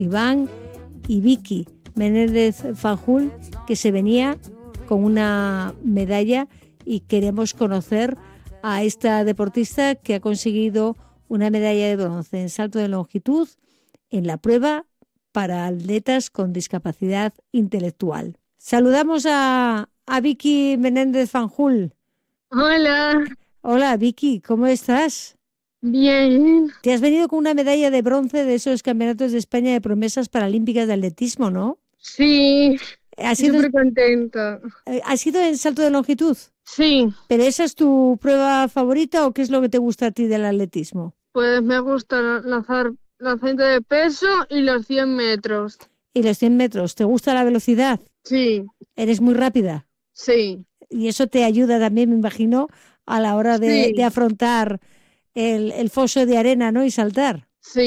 Iván y Vicky Menéndez Fanjul, que se venía con una medalla, y queremos conocer a esta deportista que ha conseguido una medalla de bronce en salto de longitud en la prueba para atletas con discapacidad intelectual. Saludamos a Vicky Menéndez Fanjul. Hola, Hola Vicky, ¿cómo estás? bien, Te has venido con una medalla de bronce de esos campeonatos de España de promesas paralímpicas de atletismo, ¿no? sí, ¿Ha estoy sido, súper contenta. ha sido en salto de longitud? Sí, ¿Pero esa es tu prueba favorita o qué es lo que te gusta a ti del atletismo? pues me gusta lanzamiento de peso y los 100 metros. ¿Y los 100 metros? ¿Te gusta la velocidad? Sí, ¿Eres muy rápida? sí, Y eso te ayuda también, me imagino, a la hora de sí, afrontar el foso de arena, ¿no? Y saltar.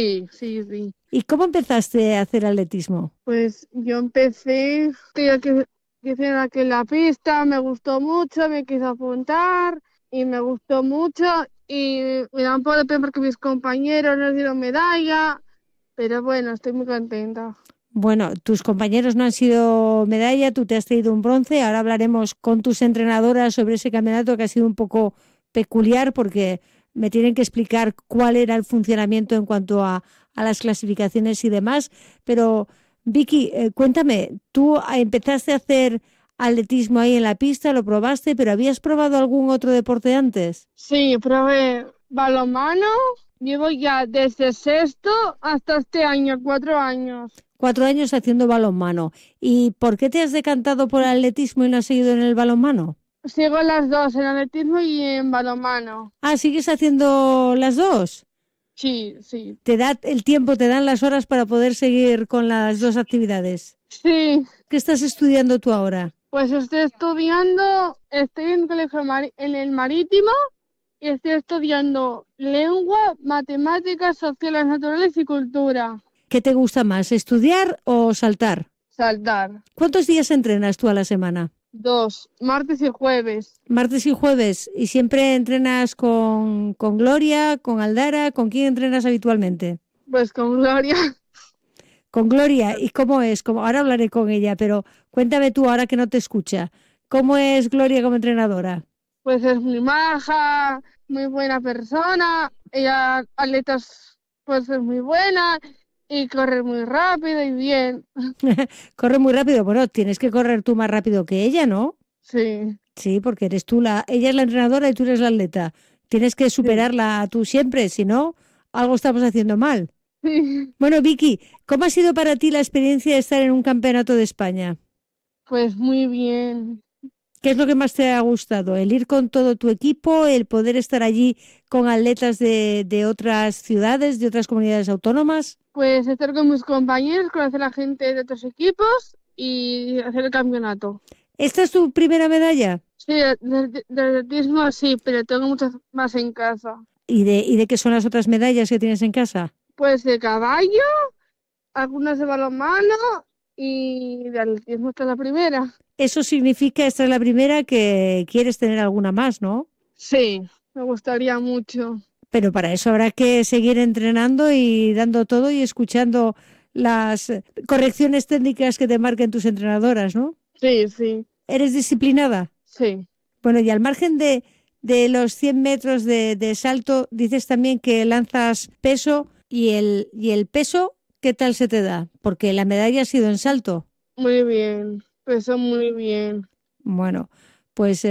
sí. ¿Y cómo empezaste a hacer atletismo? Pues yo empecé, que hicieron aquí en la pista, me gustó mucho, me quise apuntar y me gustó mucho y me da un poco de pena porque mis compañeros nos dieron medalla, pero bueno, estoy muy contenta. Bueno, tus compañeros no han sido medalla, tú te has traído un bronce. Ahora hablaremos con tus entrenadoras sobre ese campeonato que ha sido un poco peculiar porque me tienen que explicar cuál era el funcionamiento en cuanto a las clasificaciones y demás. Pero Vicky, cuéntame, tú empezaste a hacer atletismo ahí en la pista, lo probaste, pero ¿habías probado algún otro deporte antes? Sí, probé balonmano. Llevo ya desde sexto hasta este año, 4 años. 4 años haciendo balonmano. ¿Y por qué te has decantado por el atletismo y no has seguido en el balonmano? Sigo las dos, en atletismo y en balonmano. Ah, ¿sigues haciendo las dos? Sí. ¿Te da el tiempo, te dan las horas para poder seguir con las dos actividades? Sí, ¿Qué estás estudiando tú ahora? pues estoy estudiando, estoy en en el marítimo y estoy estudiando lengua, matemáticas, sociales naturales y cultura. ¿Qué te gusta más, estudiar o saltar? Saltar. ¿Cuántos días entrenas tú a la semana? 2, martes y jueves. Martes y jueves. ¿Y siempre entrenas con Gloria, con Aldara? ¿Con quién entrenas habitualmente? Pues con Gloria. Con Gloria. ¿Y cómo es? Como, ahora hablaré con ella, pero cuéntame tú ahora que no te escucha. ¿Cómo es Gloria como entrenadora? Pues es muy maja, muy buena persona, ella atletas pues es muy buena y corre muy rápido y bien. Corre muy rápido. Bueno, tienes que correr tú más rápido que ella, ¿no? Sí, Sí, porque eres tú ella es la entrenadora y tú eres la atleta. Tienes que sí, superarla tú siempre, si no, algo estamos haciendo mal. sí. Bueno, Vicky, ¿cómo ha sido para ti la experiencia de estar en un campeonato de España? Pues muy bien. ¿Qué es lo que más te ha gustado? ¿El ir con todo tu equipo, el poder estar allí con atletas de otras ciudades, de otras comunidades autónomas? Pues estar con mis compañeros, conocer a la gente de otros equipos y hacer el campeonato. ¿Esta es tu primera medalla? Sí, de atletismo sí, pero tengo muchas más en casa. ¿Y de qué son las otras medallas que tienes en casa? Pues de caballo, algunas de balonmano y de atletismo esta es la primera. Eso significa, esta es la primera, que quieres tener alguna más, ¿no? Sí, me gustaría mucho. Pero para eso habrá que seguir entrenando y dando todo y escuchando las correcciones técnicas que te marquen tus entrenadoras, ¿no? Sí, ¿Eres disciplinada? sí. Bueno, y al margen de los 100 metros de salto, dices también que lanzas peso y el peso, ¿qué tal se te da? Porque la medalla ha sido en salto. Muy bien. Pues muy bien. Bueno, pues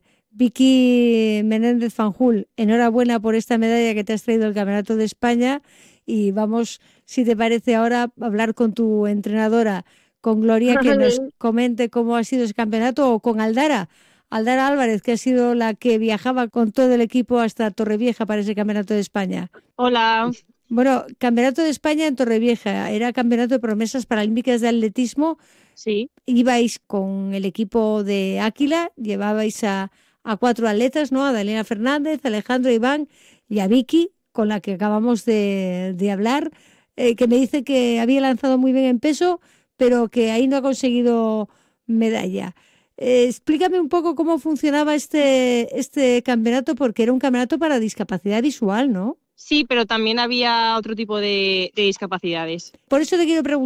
Vicky Menéndez Fanjul, enhorabuena por esta medalla que te has traído del Campeonato de España y vamos, si te parece ahora, a hablar con tu entrenadora, con Gloria, que nos Vale. comente cómo ha sido ese campeonato o con Aldara Álvarez, que ha sido la que viajaba con todo el equipo hasta Torrevieja para ese Campeonato de España. Hola. Bueno, Campeonato de España en Torrevieja, era Campeonato de Promesas Paralímpicas de Atletismo. Sí. Ibais con el equipo de Áquila, llevabais a cuatro atletas, ¿no? A Dalena Fernández, a Alejandro, Iván y a Vicky, con la que acabamos de hablar, que me dice que había lanzado muy bien en peso, pero que ahí no ha conseguido medalla. Explícame un poco cómo funcionaba este campeonato, porque era un campeonato para discapacidad visual, ¿no? Sí, pero también había otro tipo de discapacidades. Por eso te quiero preguntar.